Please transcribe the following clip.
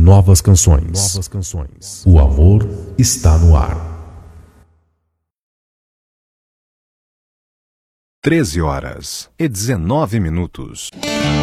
novas canções. O amor está no ar. 13h19.